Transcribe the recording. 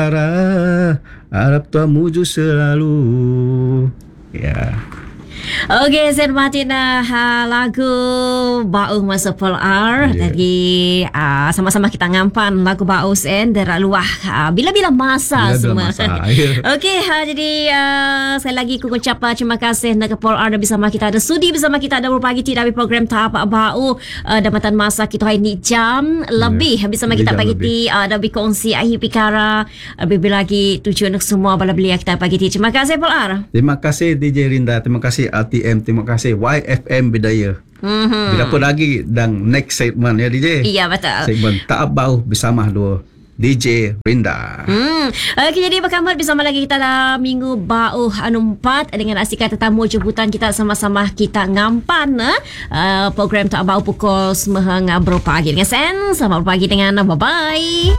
Harap Tuhan muju selalu. Ya. Okey, saya hormati lagu Bau Masa Paul R. Jadi sama-sama kita ngampan lagu Bau Sen Derak Luah bila-bila masa semua. Okey, jadi saya lagi ku ucap terima kasih nak Paul R bersama kita, ada sudi bersama kita ada berbagi ti dari program Tahap Bau damatan masa kita hari ni jam lebih bersama kita pagi ti ada berkongsi akhir perkara lebih lagi tujuan semua bala belia kita pagi ti. Terima kasih Paul R. Terima kasih DJ Rinda, terima kasih RTM, terima kasih YFM Bidaya. Berapa lagi dan next segment ya DJ? Iya betul. Segmen Tahap Bau bersama dua DJ Rinda. Okey, jadi berkamat bersama lagi kita dalam Minggu Bau anu 4 dengan asyik tetamu jemputan kita sama-sama kita ngampan program Tahap Bau pukul 9 pagi dengan Sen. Selamat pagi dengan bye-bye.